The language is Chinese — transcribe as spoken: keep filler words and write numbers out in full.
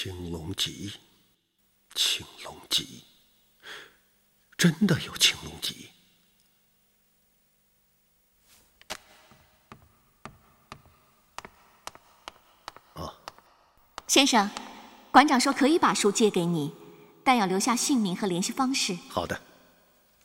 青龙脊，青龙脊，真的有青龙脊。啊， 先生，馆长说可以把书借给你，但要留下姓名和联系方式。 好的。